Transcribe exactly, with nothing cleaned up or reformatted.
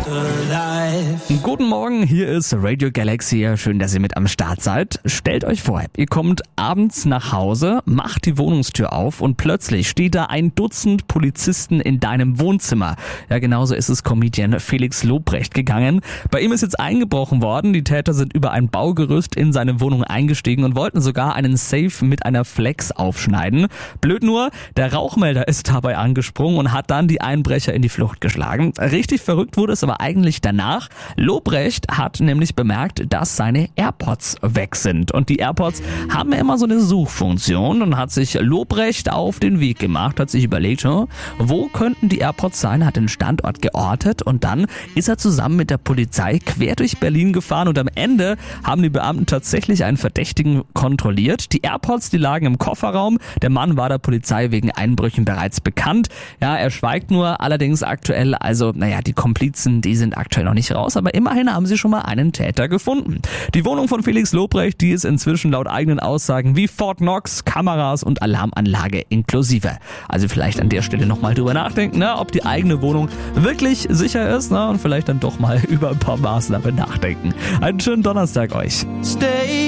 Guten Morgen, hier ist Radio Galaxy. Schön, dass ihr mit am Start seid. Stellt euch vor, ihr kommt abends nach Hause, macht die Wohnungstür auf und plötzlich steht da ein Dutzend Polizisten in deinem Wohnzimmer. Ja, genauso ist es Comedian Felix Lobrecht gegangen. Bei ihm ist jetzt eingebrochen worden. Die Täter sind über ein Baugerüst in seine Wohnung eingestiegen und wollten sogar einen Safe mit einer Flex aufschneiden. Blöd nur, der Rauchmelder ist dabei angesprungen und hat dann die Einbrecher in die Flucht geschlagen. Richtig verrückt wurde es aber eigentlich danach. Lobrecht hat nämlich bemerkt, dass seine AirPods weg sind. Und die AirPods haben ja immer so eine Suchfunktion und hat sich Lobrecht auf den Weg gemacht, hat sich überlegt, wo könnten die AirPods sein, hat den Standort geortet und dann ist er zusammen mit der Polizei quer durch Berlin gefahren und am Ende haben die Beamten tatsächlich einen Verdächtigen kontrolliert. Die AirPods, die lagen im Kofferraum. Der Mann war der Polizei wegen Einbrüchen bereits bekannt. Ja, er schweigt nur allerdings aktuell, also naja, die Komplizen, die sind aktuell noch nicht raus, aber immerhin haben sie schon mal einen Täter gefunden. Die Wohnung von Felix Lobrecht, die ist inzwischen laut eigenen Aussagen wie Fort Knox, Kameras und Alarmanlage inklusive. Also vielleicht an der Stelle nochmal drüber nachdenken, ne, ob die eigene Wohnung wirklich sicher ist, ne, und vielleicht dann doch mal über ein paar Maßnahmen nachdenken. Einen schönen Donnerstag euch. Stay